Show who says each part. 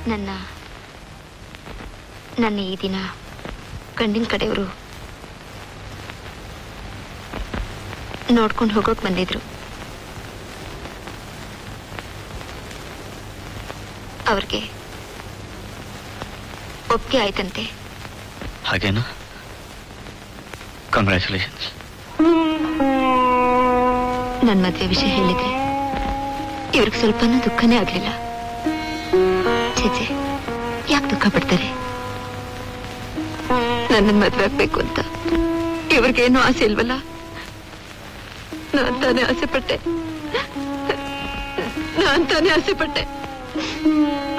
Speaker 1: ನನ್ನ ಈ ದಿನ ಗಂಡಿನ ಕಡೆಯವರು ನೋಡ್ಕೊಂಡು ಹೋಗೋಕ್ ಬಂದಿದ್ರು. ಅವ್ರಿಗೆ ಒಪ್ಪಿಗೆ ಆಯ್ತಂತೆ.
Speaker 2: ಹಾಗೇನಾ? ಕಂಗ್ರ್ಯಾಚುಲೇಷನ್ಸ್.
Speaker 1: ನನ್ನ ಮದುವೆ ವಿಷಯ ಹೇಳಿದ್ರೆ ಇವ್ರಿಗೆ ಸ್ವಲ್ಪನೂ ದುಃಖನೇ ಆಗ್ಲಿಲ್ಲ. ಛೇಚೆ, ಯಾಕೆ ದುಃಖ ಪಡ್ತಾರೆ? ನನ್ನ ಮದುವೆ ಆಗ್ಬೇಕು ಅಂತ ಇವ್ರಿಗೇನು ಆಸೆ ಇಲ್ವಲ್ಲ? ನಾನ್ ತಾನೇ ಆಸೆ ಪಟ್ಟೆ.